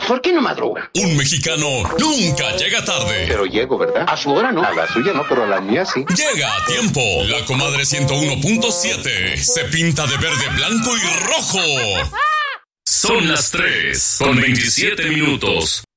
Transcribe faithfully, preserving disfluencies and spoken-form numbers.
¿Por qué no madruga? Un mexicano nunca llega tarde. Pero llego, ¿verdad? A su hora no. A la suya no, pero a la mía sí. Llega a tiempo. La comadre ciento uno punto siete se pinta de verde, blanco y rojo. Son las tres con veintisiete minutos.